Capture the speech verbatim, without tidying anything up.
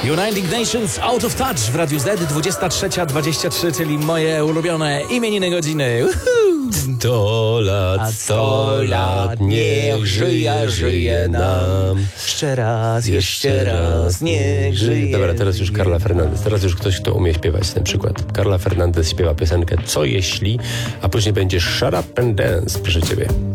United Nations Out of Touch w Radiu Z, dwudziesta trzecia dwadzieścia trzy, czyli moje ulubione imieniny godziny. Uhu! Sto lat, sto lat, niech żyje, żyje nam. Jeszcze raz, jeszcze raz, niech żyje. Dobra, teraz już Carla Fernandez. Teraz już ktoś, kto umie śpiewać na przykład. Carla Fernandez śpiewa piosenkę Co jeśli, a później będzie Shut Up and Dance, proszę ciebie.